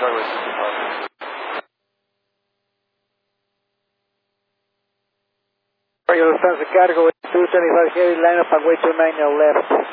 Chicago 855. Lufthansa Cargo 275 heavy, line up and way 29 left.